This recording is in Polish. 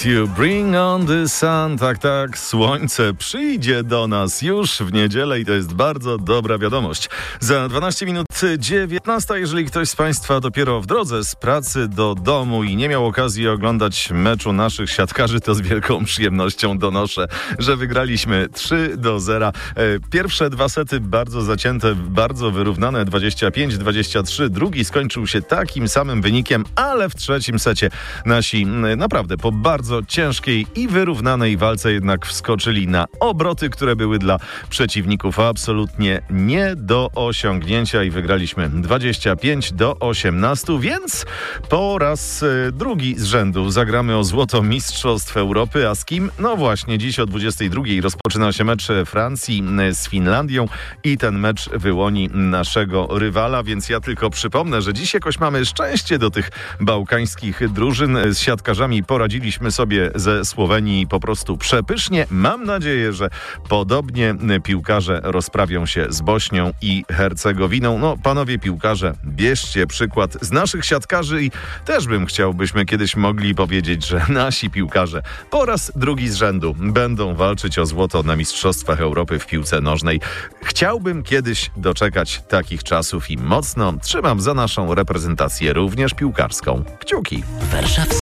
You bring on the sun, tak, słońce przyjdzie do nas już w niedzielę i to jest bardzo dobra wiadomość. Za 12 minut 19, jeżeli ktoś z Państwa dopiero w drodze z pracy do domu i nie miał okazji oglądać meczu naszych siatkarzy, to z wielką przyjemnością donoszę, że wygraliśmy 3-0. Pierwsze dwa sety bardzo zacięte, bardzo wyrównane, 25-23. Drugi skończył się takim samym wynikiem, ale w trzecim secie nasi naprawdę po bardzo ciężkiej i wyrównanej walce jednak wskoczyli na obroty, które były dla przeciwników absolutnie nie do osiągnięcia i wygraliśmy 25-18, więc po raz drugi z rzędu zagramy o złoto Mistrzostw Europy, a z kim? No właśnie, dziś o 22 rozpoczyna się mecz Francji z Finlandią i ten mecz wyłoni naszego rywala, więc ja tylko przypomnę, że dziś jakoś mamy szczęście do tych bałkańskich drużyn. Z siatkarzami poradziliśmy sobie ze Słowenii po prostu przepysznie. Mam nadzieję, że podobnie piłkarze rozprawią się z Bośnią i Hercegowiną. No, panowie piłkarze, bierzcie przykład z naszych siatkarzy i też bym chciał, byśmy kiedyś mogli powiedzieć, że nasi piłkarze po raz drugi z rzędu będą walczyć o złoto na Mistrzostwach Europy w piłce nożnej. Chciałbym kiedyś doczekać takich czasów i mocno trzymam za naszą reprezentację, również piłkarską, kciuki.